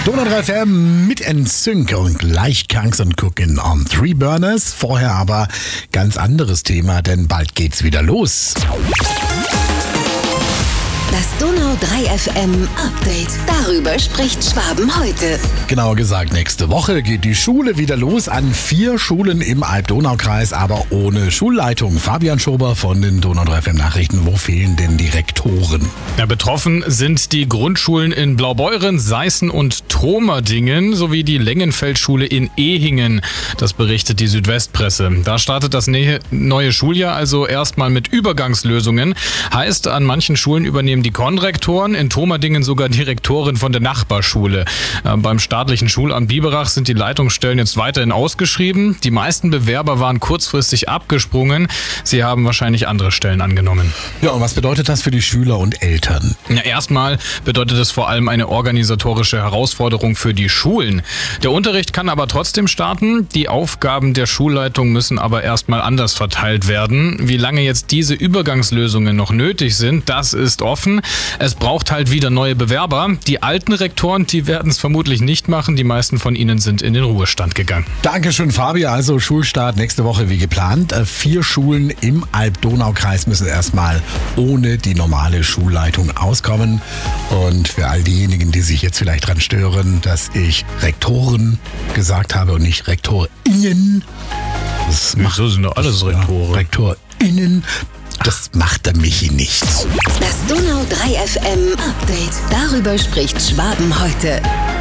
Donau 3 FM mit NSYNC und gleich Kanks und Cookin on Three Burners. Vorher aber ganz anderes Thema, denn bald geht's wieder los. Das Donau 3 FM Update. Darüber spricht Schwaben heute. Genauer gesagt, nächste Woche geht die Schule wieder los an 4 Schulen im Alb-Donau-Kreis, aber ohne Schulleitung. Fabian Schober von den Donau 3 FM Nachrichten. Wo fehlen denn die Rektoren? Ja, betroffen sind die Grundschulen in Blaubeuren, Seißen und Tromerdingen sowie die Lengenfeldschule in Ehingen. Das berichtet die Südwestpresse. Da startet das neue Schuljahr also erstmal mit Übergangslösungen. Heißt, an manchen Schulen übernehmen die Konrektoren, in Tromerdingen sogar die Rektorin von der Nachbarschule. Beim staatlichen Schulamt Biberach sind die Leitungsstellen jetzt weiterhin ausgeschrieben. Die meisten Bewerber waren kurzfristig abgesprungen. Sie haben wahrscheinlich andere Stellen angenommen. Ja, und was bedeutet das für die Schüler und Eltern? Ja, erstmal bedeutet es vor allem eine organisatorische Herausforderung für die Schulen. Der Unterricht kann aber trotzdem starten. Die Aufgaben der Schulleitung müssen aber erstmal anders verteilt werden. Wie lange jetzt diese Übergangslösungen noch nötig sind, das ist offen. Es braucht halt wieder neue Bewerber. Die alten Rektoren, die werden es vermutlich nicht machen. Die meisten von ihnen sind in den Ruhestand gegangen. Dankeschön, Fabi. Also Schulstart nächste Woche wie geplant. 4 Schulen im Alb-Donau-Kreis müssen erstmal ohne die normale Schulleitung auskommen. Und für all diejenigen, die sich jetzt vielleicht dran stören, dass ich Rektoren gesagt habe und nicht RektorInnen. Wieso sind doch alles Rektoren? Ja, RektorInnen. Das macht der Michi nicht. Das Donau 3 FM Update. Darüber spricht Schwaben heute.